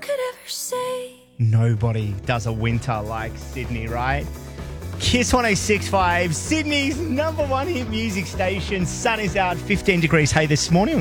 could ever say. Nobody does a winter like Sydney, right? Kiss 106.5, Sydney's #1 hit music station. Sun is out, 15 degrees. Hey, this morning